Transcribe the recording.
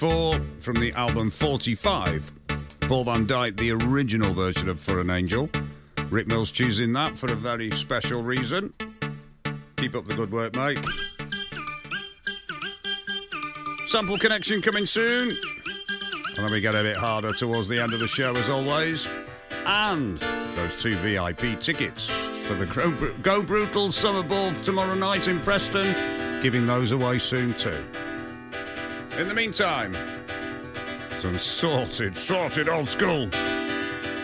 4 from the album 45. Paul Van Dyke, the original version of For an Angel. Rick Mills choosing that for a very special reason. Keep up the good work, mate. Sample Connection coming soon. And then we get a bit harder towards the end of the show, as always. And those 2 VIP tickets for the Go Brutal Summer Ball tomorrow night in Preston. Giving those away soon too. In the meantime, some sorted old school